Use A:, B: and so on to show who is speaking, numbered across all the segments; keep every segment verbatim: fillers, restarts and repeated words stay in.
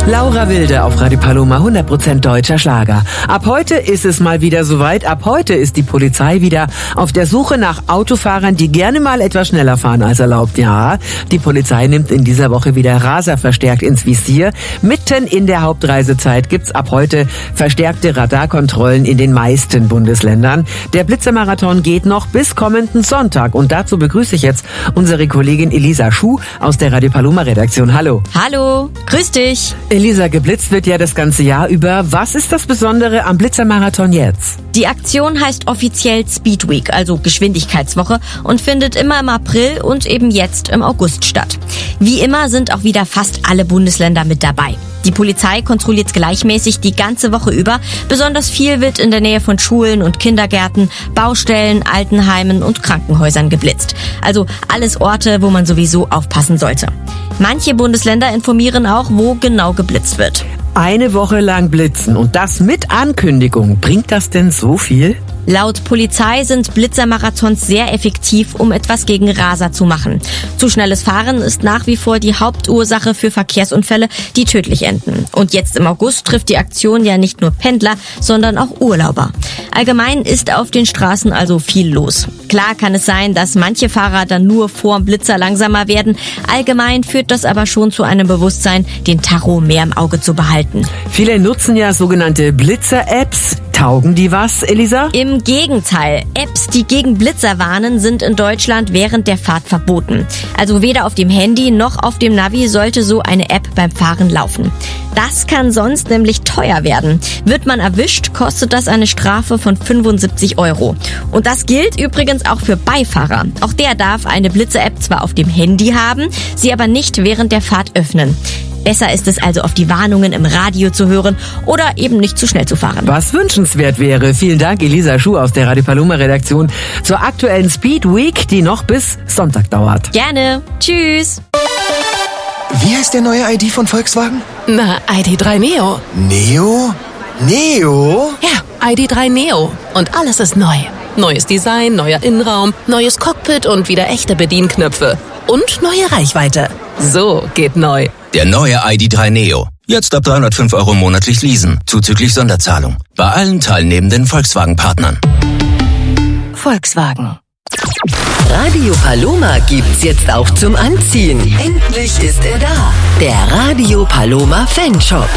A: Laura Wilde auf Radio Paloma, hundert Prozent deutscher Schlager. Ab heute ist es mal wieder soweit. Ab heute ist die Polizei wieder auf der Suche nach Autofahrern, die gerne mal etwas schneller fahren als erlaubt. Ja, die Polizei nimmt in dieser Woche wieder Raser verstärkt ins Visier. Mitten in der Hauptreisezeit gibt's ab heute verstärkte Radarkontrollen in den meisten Bundesländern. Der Blitzermarathon geht noch bis kommenden Sonntag. Und dazu begrüße ich jetzt unsere Kollegin Elisa Schuh aus der Radio Paloma Redaktion. Hallo.
B: Hallo, grüß dich.
A: Elisa, geblitzt wird ja das ganze Jahr über. Was ist das Besondere am Blitzermarathon jetzt?
B: Die Aktion heißt offiziell Speed Week, also Geschwindigkeitswoche, und findet immer im April und eben jetzt im August statt. Wie immer sind auch wieder fast alle Bundesländer mit dabei. Die Polizei kontrolliert gleichmäßig die ganze Woche über. Besonders viel wird in der Nähe von Schulen und Kindergärten, Baustellen, Altenheimen und Krankenhäusern geblitzt. Also alles Orte, wo man sowieso aufpassen sollte. Manche Bundesländer informieren auch, wo genau geblitzt wird.
A: Eine Woche lang blitzen und das mit Ankündigung. Bringt das denn so viel?
B: Laut Polizei sind Blitzermarathons sehr effektiv, um etwas gegen Raser zu machen. Zu schnelles Fahren ist nach wie vor die Hauptursache für Verkehrsunfälle, die tödlich enden. Und jetzt im August trifft die Aktion ja nicht nur Pendler, sondern auch Urlauber. Allgemein ist auf den Straßen also viel los. Klar kann es sein, dass manche Fahrer dann nur vorm Blitzer langsamer werden. Allgemein führt das aber schon zu einem Bewusstsein, den Tacho mehr im Auge zu behalten.
A: Viele nutzen ja sogenannte Blitzer-Apps. Taugen die was, Elisa?
B: Im Gegenteil. Apps, die gegen Blitzer warnen, sind in Deutschland während der Fahrt verboten. Also weder auf dem Handy noch auf dem Navi sollte so eine App beim Fahren laufen. Das kann sonst nämlich teuer werden. Wird man erwischt, kostet das eine Strafe von fünfundsiebzig Euro. Und das gilt übrigens auch für Beifahrer. Auch der darf eine Blitzer-App zwar auf dem Handy haben, sie aber nicht während der Fahrt öffnen. Besser ist es also, auf die Warnungen im Radio zu hören oder eben nicht zu schnell zu fahren.
A: Was wünschenswert wäre. Vielen Dank, Elisa Schuh aus der Radio Paloma Redaktion zur aktuellen Speed Week, die noch bis Sonntag dauert.
B: Gerne. Tschüss.
C: Wie heißt der neue I D von Volkswagen?
D: Na, I D drei Neo.
C: Neo? Neo?
D: Ja, I D drei Neo. Und alles ist neu. Neues Design, neuer Innenraum, neues Cockpit und wieder echte Bedienknöpfe. Und neue Reichweite. So geht neu.
E: Der neue I D drei Neo. Jetzt ab dreihundertfünf Euro monatlich leasen, zuzüglich Sonderzahlung. Bei allen teilnehmenden Volkswagen-Partnern.
D: Volkswagen.
F: Radio Paloma gibt's jetzt auch zum Anziehen. Endlich ist er da. Der Radio Paloma Fanshop.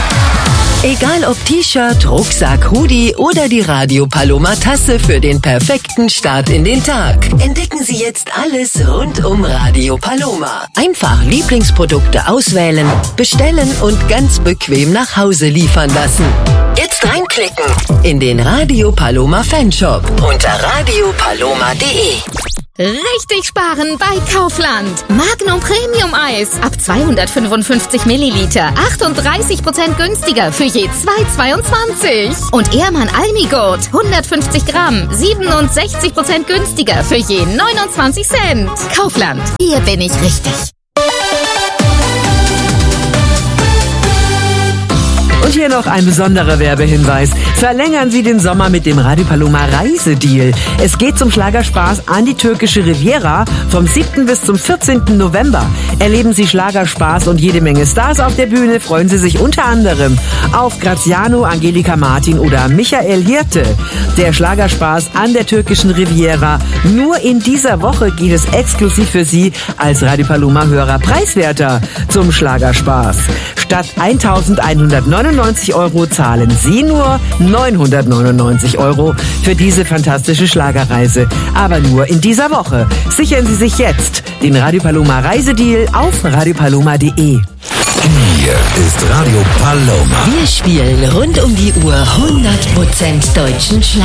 F: Egal ob T-Shirt, Rucksack, Hoodie oder die Radio Paloma Tasse für den perfekten Start in den Tag. Entdecken Sie jetzt alles rund um Radio Paloma. Einfach Lieblingsprodukte auswählen, bestellen und ganz bequem nach Hause liefern lassen. Jetzt reinklicken in den Radio Paloma Fanshop unter radio paloma punkt de.
G: Richtig sparen bei Kaufland. Magnum Premium Eis ab zweihundertfünfundfünfzig Milliliter. achtunddreißig Prozent günstiger für je zwei Euro zweiundzwanzig. Und Ehrmann Almigurt hundertfünfzig Gramm. siebenundsechzig Prozent günstiger für je neunundzwanzig Cent. Kaufland. Hier bin ich richtig.
A: Und hier noch ein besonderer Werbehinweis. Verlängern Sie den Sommer mit dem Radio Paloma Reisedeal. Es geht zum Schlagerspaß an die türkische Riviera vom siebten bis zum vierzehnten November. Erleben Sie Schlagerspaß und jede Menge Stars auf der Bühne. Freuen Sie sich unter anderem auf Graziano, Angelika Martin oder Michael Hirte. Der Schlagerspaß an der türkischen Riviera. Nur in dieser Woche geht es exklusiv für Sie als Radio Paloma Hörer preiswerter zum Schlagerspaß. Statt eintausendeinhundertneunundneunzig Euro zahlen Sie nur neunhundertneunundneunzig Euro für diese fantastische Schlagerreise. Aber nur in dieser Woche. Sichern Sie sich jetzt den Radio Paloma Reisedeal auf radio paloma punkt de.
E: Hier ist Radio Paloma.
F: Wir spielen rund um die Uhr hundert Prozent deutschen Schlager.